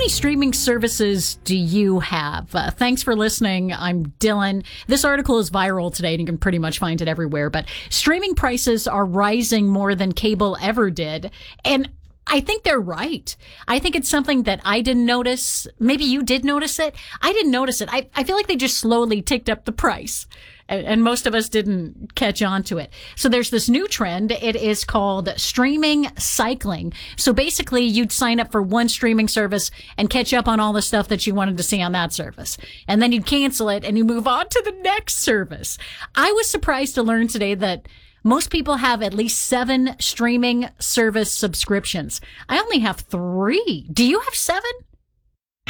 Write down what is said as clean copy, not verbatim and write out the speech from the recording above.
many streaming services do you have? Thanks for listening. I'm Dylan. This article is viral today, and you can pretty much find it everywhere. But streaming prices are rising more than cable ever did. And I think they're right. I think it's something that I didn't notice. Maybe you did notice it. I didn't notice it. I feel like they just slowly ticked up the price. And most of us didn't catch on to it. So there's this new trend. It is called streaming cycling. So basically, you'd sign up for one streaming service and catch up on all the stuff that you wanted to see on that service. And then you'd cancel it and you move on to the next service. I was surprised to learn today that most people have at least 7 streaming service subscriptions. I only have 3. Do you have 7?